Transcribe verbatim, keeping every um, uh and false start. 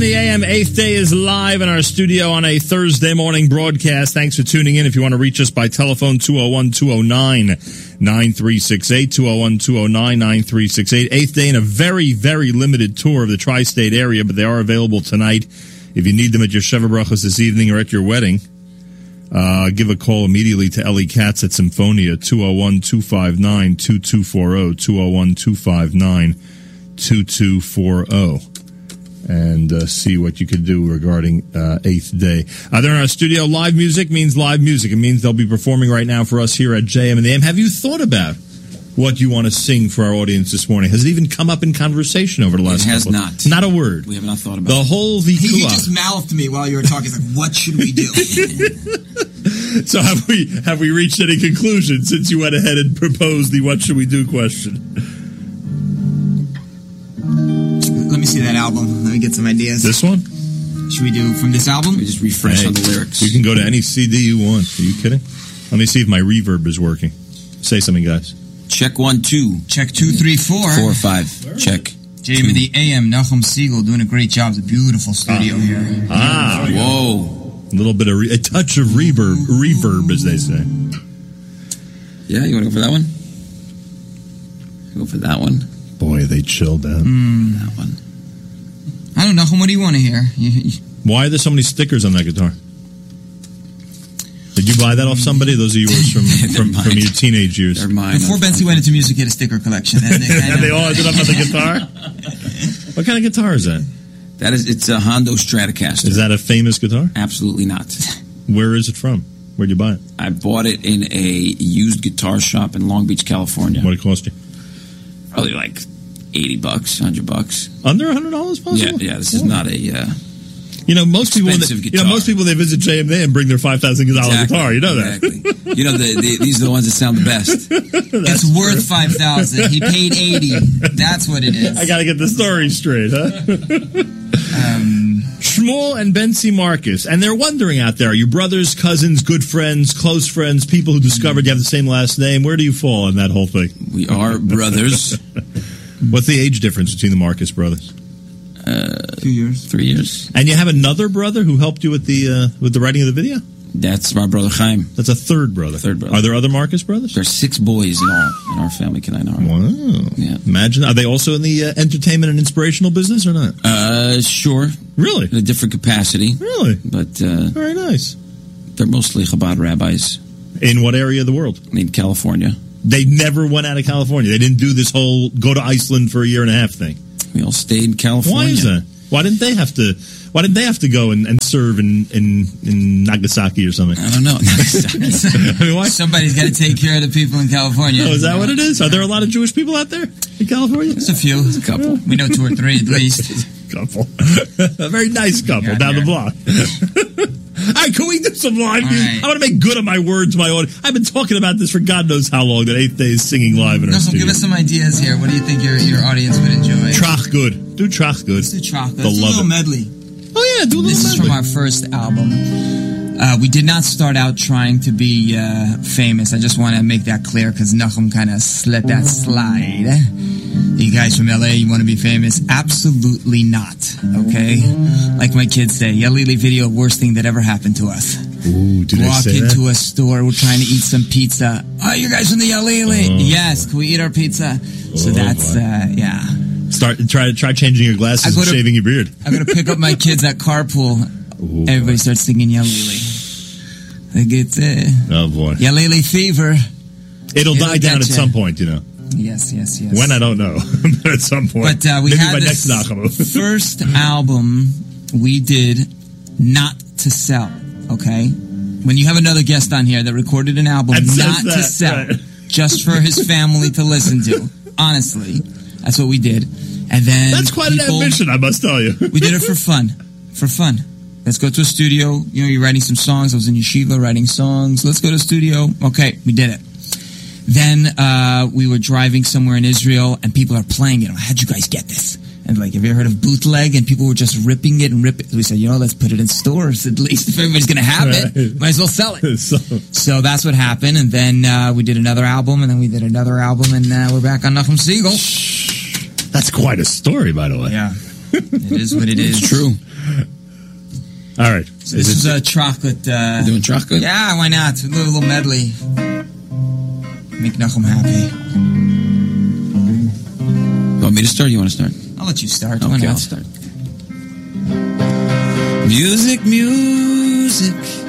The A M eighth Day is live in our studio on a Thursday morning broadcast. Thanks for tuning in. If you want to reach us by telephone, two oh one, two oh nine, nine three six eight, two oh one, two oh nine, nine three six eight. eighth Day in a very, very limited tour of the tri-state area, but they are available tonight. If you need them at your Sheva Brachos this evening or at your wedding, uh, give a call immediately to Ellie Katz at Symphonia, two oh one, two five nine, two two four oh, two oh one, two five nine, two two four oh. And uh, see what you could do regarding uh, eighth Day. Uh, they're in our studio. Live music means live music. It means they'll be performing right now for us here at J M and the A M. Have you thought about what you want to sing for our audience this morning? Has it even come up in conversation over the last It has couple? not. Not a word. We have not thought about the it. whole Vikula. He, he just mouthed me while you were talking. He's like, what should we do? So have we have we reached any conclusion since you went ahead and proposed the what should we do question? Let me see that album. Let me get some ideas. This one? Should we do from this album? We just refresh Hey, on the lyrics. You can go to any C D you want. Are you kidding? Let me see if my reverb is working. Say something, guys. Check one, two. Check two, three, four. Four, five. Check. J M and the A M, Nachum Siegel doing a great job. It's a beautiful studio Ah. here. Ah, Whoa. a little bit of re- a touch of reverb, reverb, as they say. Yeah, you want to go for that one? Go for that one. Boy, they chilled out. Mm. That one. I don't know, Nachum, what do you want to hear? You, you, Why are there so many stickers on that guitar? Did you buy that off somebody? Those are yours from from, from your teenage years. They're mine. before Betsy went into music, he had a sticker collection. And they, And they all ended up on the guitar? What kind of guitar is that? That is, it's a Hondo Stratocaster. Is that a famous guitar? Absolutely not. Where is it from? Where'd you buy it? I bought it in a used guitar shop in Long Beach, California. What did it cost you? Probably like eighty bucks, one hundred bucks. Under one hundred dollars possible? Yeah, yeah, this is not a... Uh, You know, most people, when they, expensive you know, guitar. most people, they visit J M A and bring their five thousand dollars exactly, guitar. You know that. Exactly. You know, the, the, these are the ones that sound the best. it's worth five thousand. He paid eighty. That's what it is. I got to get the story straight, huh? Um, Shmuel and Bentzi Marcus, and they're wondering out there: are you brothers, cousins, good friends, close friends, people who discovered you have the same last name? Where do you fall in that whole thing? We are brothers. What's the age difference between the Marcus brothers? Uh, Two years. Three years. And you have another brother who helped you with the uh, with the writing of the video? That's my brother Chaim. That's a third brother. Third brother. Are there other Marcus brothers? There's six boys in all in our family, can I know? Wow. Yeah. Imagine. Are they also in the uh, entertainment and inspirational business or not? Uh, sure. Really? In a different capacity. Really? But uh, Very nice. they're mostly Chabad rabbis In what area of the world? in California. They never went out of California. They didn't do this whole go to Iceland for a year and a half thing. We all stayed in California. Why is that? Why didn't they have to? Why didn't they have to go and, and serve in, in in Nagasaki or something? I don't know. I mean, why? Somebody's got to take care of the people in California. Oh, is that what it is? Are there a lot of Jewish people out there in California? There's a few. There's a couple. We know two or three at least. Couple. A very nice couple Yeah, down yeah. the block. All right, can we do some live All music? right. I want to make good on my word to my audience. I've been talking about this for God knows how long, that eighth Day is singing live in our Nussel, studio. give us some ideas here. What do you think your your audience would enjoy? Trach good. Do Trach good. Let's do chocolate. They'll Let's do a love little it. medley. Oh, yeah, do a little This is medley. from our first album. Uh, we did not start out trying to be uh, famous. I just want to make that clear because Nachum kind of let that slide. You guys from L A, you want to be famous? Absolutely not. Okay? Like my kids say, Yalili video, worst thing that ever happened to us. Ooh, do they Walk say into that? a store, we're trying to eat some pizza. Oh, you guys from the Yalili? Oh. Yes, can we eat our pizza? So Oh, that's, boy. uh, yeah. Start try try changing your glasses I and go to- shaving your beard. I'm going to pick up my kids at carpool. Ooh, Everybody starts singing Yalili. They get uh, Oh boy, Yalili fever. it'll, It'll die down at get ya. some point, you know. Yes, yes, yes. When I don't know, but at some point. But uh, we maybe had my this next Nachamu. first album we did not to sell. Okay, when you have another guest on here that recorded an album And says not to that, sell, right. just for his family to listen to. Honestly, that's what we did. And then That's quite people, an ambition, I must tell you. We did it for fun, for fun. Let's go to a studio. You know, you're writing some songs. I was in yeshiva writing songs. Let's go to a studio. Okay, we did it. Then uh, we were driving somewhere in Israel, and people are playing it. How'd you guys get this? And like, have you ever heard of bootleg? And people were just ripping it and ripping it. So we said, you know, let's put it in stores at least. If everybody's going to have Right. it, might as well sell it. So, So that's what happened. And then uh, we did another album, and then we did another album, and uh, we're back on Nachum Siegel. that's quite a story, by the way. Yeah, it is what it is. It's true. All right. So this is, is a chocolate. Uh, doing chocolate? Yeah, why not? A little, little medley. Make Nachum happy. You want me to start or you want to start? I'll let you start. Okay, Why not? I'll start. Music, music.